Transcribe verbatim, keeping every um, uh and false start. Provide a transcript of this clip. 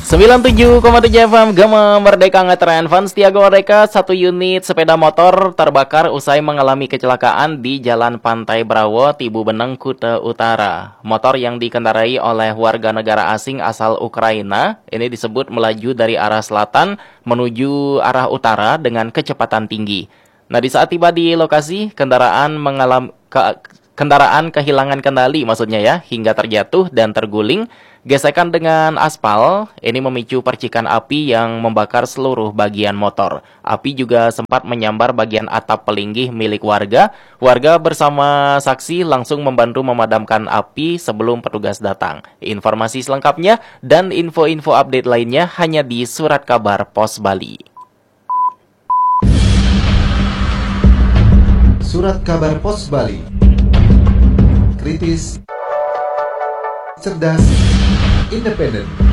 sembilan puluh tujuh koma tujuh F M Gema Merdeka ngetren. Fans Tiago Merdeka, satu unit sepeda motor terbakar usai mengalami kecelakaan di Jalan Pantai Brawo, Tibu Beneng, Kuta Utara. Motor yang dikendarai oleh warga negara asing asal Ukraina ini disebut melaju dari arah selatan menuju arah utara dengan kecepatan tinggi. Nah, di saat tiba di lokasi, kendaraan mengalami ke, kendaraan kehilangan kendali maksudnya ya, hingga terjatuh dan terguling. Gesekan dengan aspal ini memicu percikan api yang membakar seluruh bagian motor. Api juga sempat menyambar bagian atap pelinggih milik warga. Warga bersama saksi langsung membantu memadamkan api sebelum petugas datang. Informasi selengkapnya dan info-info update lainnya hanya di Surat Kabar Pos Bali. Surat Kabar Pos Bali. Kritis, cerdas, independen.